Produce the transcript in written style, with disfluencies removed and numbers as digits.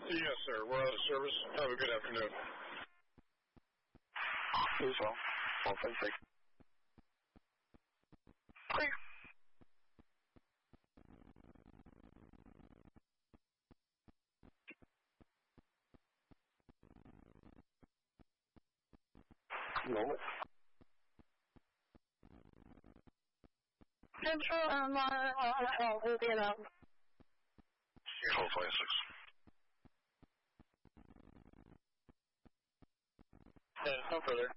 Yes, sir. We're out of service. Have a good afternoon. You as well. Well, thank you. Clear. Moment. Central, we'll be about. Hold 26. No further.